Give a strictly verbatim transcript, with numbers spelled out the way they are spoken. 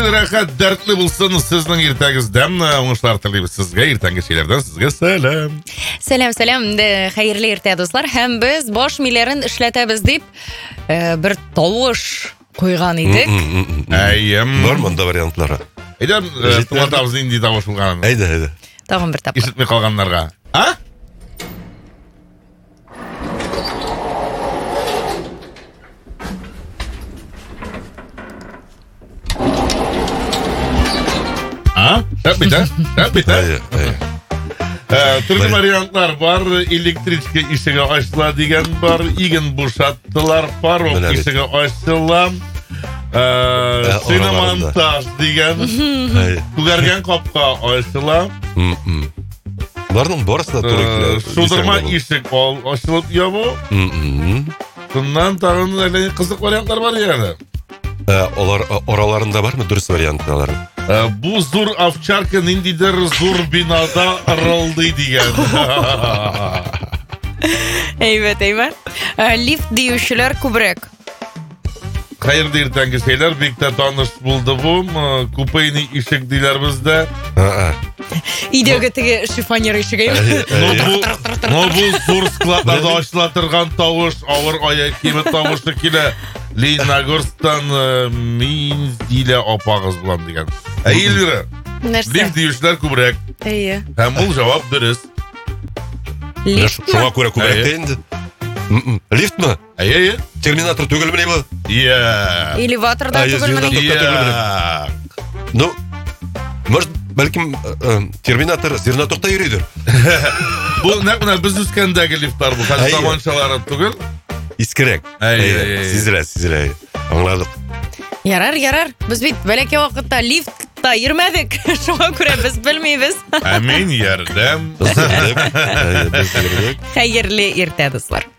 Күңел рахат дәртле булсын, сезнең иртәгездән уңышлар телибез сезгә, иртәнге шәйләрдән сезгә сәлам. Сәлам, сәлам, хәерле иртә дуслар. Һәм без баш миләрен эшләтәбез дип бер тавыш куйган идек. Әйем. Бар монда вариантлары. Әйдә, тыңлатабыз инде тавыш булганын. Әйдә, әйдә. Тагын бер тапкыр. Ишетми калганнарга. А? А? Шәп бит, а? Шәп бит, а? Әйдә, әйдә. Төрле вариантлар бар. Электричка ишеге ачыла дигән бар. Иген бушаттылар. Парок ишеге ачыла. Шиномонтаж дигән. Күгәргән капка ачыла. Барның барысы да туры килә. Шудырма ишек ачылып ябу. Шуннан тагын әле кызык вариантлар бар яны. Олар араларында бармы дөрес вариантлар? Бу зур овчарка ниндидер зур бинада ырылды дигән. Әйбәт, әйбәт. Лифт диючеләр күбрәк. Хәерле иртәнге шәйләр, бик тә таныш булды бу. Купейный ишек диләр бездә. Идеге теге шифонер ишеге. Но бу зур складларда ачыла торган тавыш, авыр аяк киеме тавышы килә. Лениногорстан мин дилә апагыз булам дигән. Әйелләре. Лифт диючеләр күбрәк. Әйе. Һәм ул җавап дөрес. Лифт. Шуңа күрә күбрәк инде. Лифтмы? Әйе. Терминатор түгелме бу? Я. Элеваторда түгелме? Ну, может, бәлкем терминатор зернатокта йөридер. Бу нәкъ без үскәндәге лифтлар бу. Хәзер заманчалары түгел. Искерәк. Сизелә, сизелә. Аңладык. Ярар, ярар. Без бит бәләкәй вакытта лифтта йөрмәдек. Шуңа күрә без белмибез. Әмин ярдәм. Хәерле иртә дуслар.